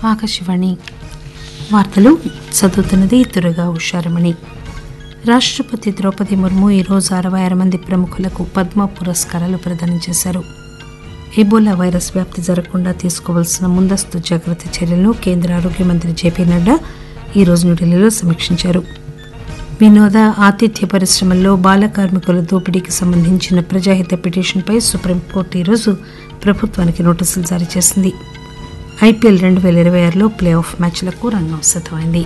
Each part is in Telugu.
ఆకాశవాణి వార్తలు చదువుతున్నది దుర్గా ఉషారమణి. రాష్టపతి ద్రౌపది ముర్ము ఈరోజు 66 మంది ప్రముఖులకు పద్మ పురస్కారాలు ప్రదానం చేశారు. ఎబోలా వైరస్ వ్యాప్తి జరగకుండా తీసుకోవాల్సిన ముందస్తు జాగ్రత్త చర్యలను కేంద్ర ఆరోగ్య మంత్రి జేపీ నడ్డా ఈరోజు న్యూఢిల్లీలో సమీక్షించారు. వినోద ఆతిథ్య పరిశ్రమల్లో బాల కార్మికుల దోపిడీకి సంబంధించిన ప్రజాహిత పిటిషన్పై సుప్రీంకోర్టు ఈరోజు ప్రభుత్వానికి నోటీసులు జారీ చేసింది. ఐపీఎల్ 2026లో ప్లే ఆఫ్ మ్యాచ్లకు రంగం సిద్దమైంది.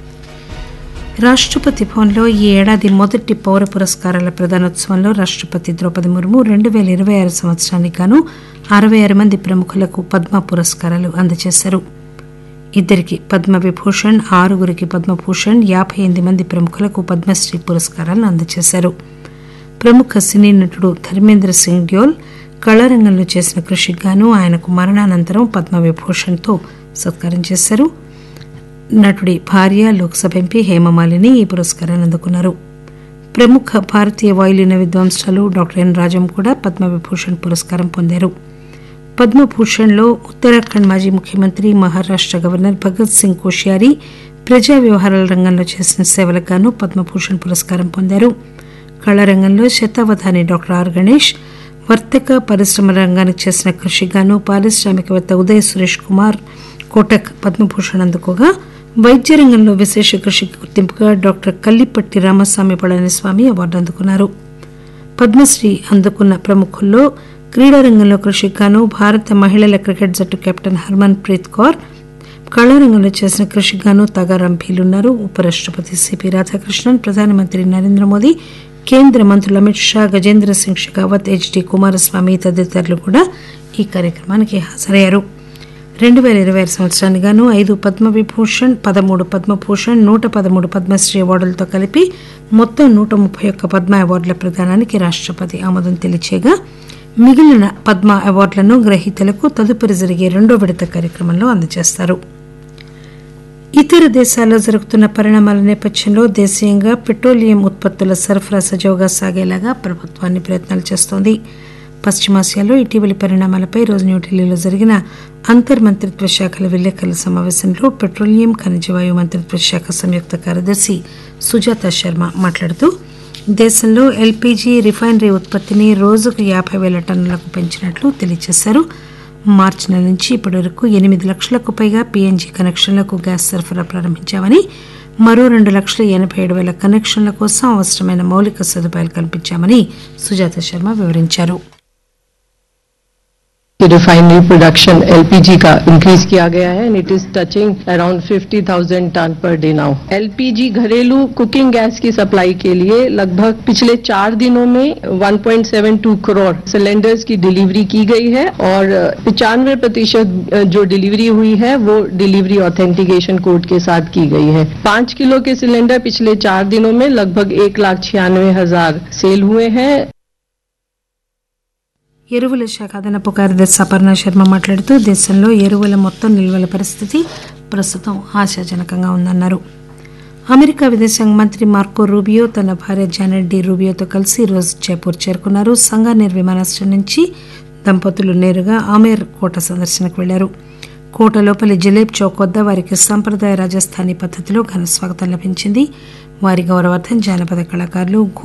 రాష్టపతి భవన్లో ఈ ఏడాది మొదటి పౌర పురస్కారాల ప్రదానోత్సవంలో రాష్టపతి ద్రౌపది ముర్ము 2026 సంవత్సరానికి గాను 66 మంది ప్రముఖులకు పద్మ పురస్కారాలు అందజేశారు. 2 పద్మవిభూషణ్, 6 పద్మభూషణ్, 58 మంది ప్రముఖులకు పద్మశ్రీ పురస్కారాలను అందజేశారు. ప్రముఖ సినీ నటుడు ధర్మేంద్ర సింగ్ డ్యోల్ కళారంగంలో చేసిన కృషికి గాను ఆయనకు మరణానంతరం పద్మవిభూషణ్తో సత్కారం చేశారు. నటుడి భార్య, లోక్సభ ఎంపీ హేమమాలిని ఈ పురస్కారాన్ని అందుకున్నారు. ప్రముఖ భారతీయ వాయులీన విద్వాంసులు డాక్టర్ ఎన్ రాజం కూడా పద్మవిభూషణ్ పురస్కారం పొందారు. పద్మభూషణ్లో ఉత్తరాఖండ్ మాజీ ముఖ్యమంత్రి, మహారాష్ట గవర్నర్ భగత్ సింగ్ కోశ్యారీ ప్రజా వ్యవహారాల రంగంలో చేసిన సేవలకు గాను పద్మభూషణ్ పురస్కారం పొందారు. కళారంగంలో శతావధాని డాక్టర్ ఆర్ గణేష్ వర్తక పరిశ్రమ రంగానికి చేసిన కృషికి గాను పారిశ్రామికవేత్త ఉదయ్ సురేష్ కుమార్ కోటక్ పద్మభూషణ్ అందుకోగా, వైద్య రంగంలో విశేష కృషికి గుర్తింపుగా డాక్టర్ కల్లిపట్టి రామస్వామి పళనిస్వామి అవార్డు అందుకున్నారు. పద్మశ్రీ అందుకున్న ప్రముఖుల్లో క్రీడారంగంలో కృషికి గాను భారత మహిళల క్రికెట్ జట్టు కెప్టెన్ హర్మన్ ప్రీత్ కౌర్, కళారంగంలో చేసిన కృషికి గాను తాగారాం భీలున్నారు. ఉపరాష్టపతి సిపి రాధాకృష్ణన్, ప్రధానమంత్రి నరేంద్ర మోదీ, కేంద్ర మంత్రులు అమిత్ షా, గజేంద్ర సింగ్ షెకావత్, హెచ్డి కుమారస్వామి తదితరులు కూడా ఈ కార్యక్రమానికి హాజరయ్యారు. 2026 సంవత్సరానికి గాను 5 పద్మవిభూషణ్, 13 పద్మభూషణ్, 113 పద్మశ్రీ అవార్డులతో కలిపి మొత్తం 131 పద్మ అవార్డుల ప్రదానానికి రాష్టపతి ఆమోదం తెలియచేయగా, మిగిలిన పద్మ అవార్డులను గ్రహీతలకు తదుపరి జరిగే 2వ విడత కార్యక్రమంలో అందజేస్తారు. ఇతర దేశాల్లో జరుగుతున్న పరిణామాల నేపథ్యంలో దేశీయంగా పెట్రోలియం ఉత్పత్తుల సరఫరా సజావుగా సాగేలాగా ప్రభుత్వాన్ని ప్రయత్నాలు చేస్తోంది. పశ్చిమాసియాలో ఇటీవలి పరిణామాలపై ఈరోజు న్యూఢిల్లీలో జరిగిన అంతర్మంత్రిత్వ శాఖల విలేకరుల సమావేశంలో పెట్రోలియం, ఖనిజవాయు మంత్రిత్వ శాఖ సంయుక్త కార్యదర్శి సుజాత శర్మ మాట్లాడుతూ, దేశంలో ఎల్పీజీ, రిఫైనరీ ఉత్పత్తిని రోజుకు 50,000 టన్నులకు పెంచినట్లు తెలియజేశారు. మార్చి నెల నుంచి ఇప్పటి వరకు 8 లక్షలకు పైగా పీఎన్జీ కనెక్షన్లకు గ్యాస్ సరఫరా ప్రారంభించామని, మరో 2,87,000 కనెక్షన్ల కోసం అవసరమైన మౌలిక సదుపాయాలు కల్పించామని సుజాత శర్మ వివరించారు. रिफाइनरी प्रोडक्शन एलपीजी का इंक्रीज किया गया है and it is touching around 50,000 ton per day now. LPG घरेलू कुकिंग गैस की सप्लाई के लिए लगभग पिछले 4 दिनों में 1.72 करोड़ सिलेंडर्स की डिलीवरी की गई है और 95% जो डिलीवरी हुई है वो डिलीवरी ऑथेंटिकेशन कोड के साथ की गई है. 5 किलो के सिलेंडर पिछले 4 दिनों में लगभग 1,96,000 सेल हुए हैं. ఎరువుల శాఖ అదనపు కార్యదర్శి అపర్ణ శర్మ మాట్లాడుతూ, దేశంలో ఎరువుల మొత్తం నిల్వల పరిస్థితి ప్రస్తుతం ఆశాజనకంగా ఉందన్నారు. అమెరికా విదేశాంగ మంత్రి మార్కో రూబియో తన భార్య జానెట్ డి రూబియోతో కలిసి ఈరోజు జైపూర్ చేరుకున్నారు. సంగానేర్ విమానాశ్రయం నుంచి దంపతులు నేరుగా ఆమేర్ కోట సందర్శనకు వెళ్లారు. కోట లోపలి జిలేబ్ చౌక్ వద్ద వారికి సంప్రదాయ రాజస్థానీ పద్దతిలో ఘన స్వాగతం లభించింది. వారి గౌరవార్థం జానపద కళాకారులు